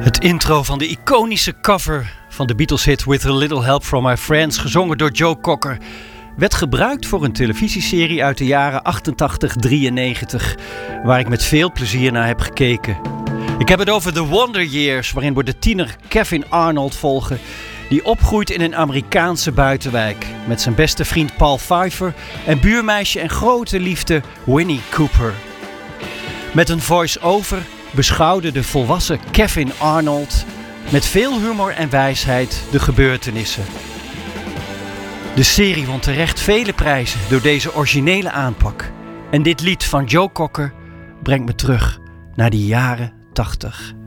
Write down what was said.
Het intro van de iconische cover van de Beatles-hit With a Little Help from My Friends, gezongen door Joe Cocker, werd gebruikt voor een televisieserie uit de jaren 88-93, waar ik met veel plezier naar heb gekeken. Ik heb het over The Wonder Years, waarin we de tiener Kevin Arnold volgen, die opgroeit in een Amerikaanse buitenwijk met zijn beste vriend Paul Pfeiffer en buurmeisje en grote liefde Winnie Cooper. Met een voice-over beschouwde de volwassen Kevin Arnold met veel humor en wijsheid de gebeurtenissen. De serie won terecht vele prijzen door deze originele aanpak. En dit lied van Joe Cocker brengt me terug naar die jaren 80.